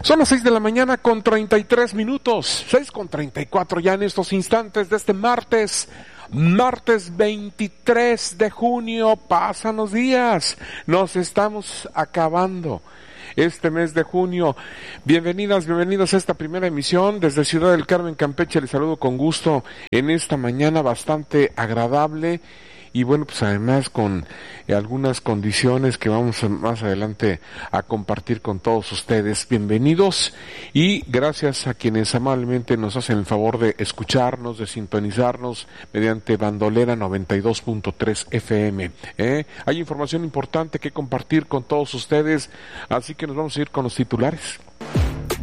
Son las 6 de la mañana con 33 minutos, 6 con 34 ya en estos instantes de este martes 23 de junio, pasan los días, nos estamos acabando este mes de junio. Bienvenidas, bienvenidos a esta primera emisión desde Ciudad del Carmen, Campeche. Les saludo con gusto en esta mañana bastante agradable. Y bueno, pues además con algunas condiciones que vamos más adelante a compartir con todos ustedes. Bienvenidos y gracias a quienes amablemente nos hacen el favor de escucharnos, de sintonizarnos mediante Bandolera 92.3 FM. Hay información importante que compartir con todos ustedes, así que nos vamos a ir con los titulares.